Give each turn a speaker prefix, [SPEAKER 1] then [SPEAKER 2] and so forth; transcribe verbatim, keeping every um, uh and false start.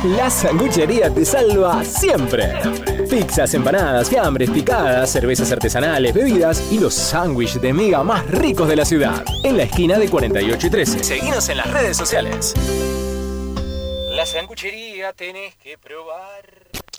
[SPEAKER 1] La sanguchería te salva siempre. Pizzas, empanadas, fiambres, picadas, cervezas artesanales, bebidas y los sándwiches de miga más ricos de la ciudad. En la esquina de cuarenta y ocho y trece. Seguinos en las redes sociales. La sanguchería tenés que probar.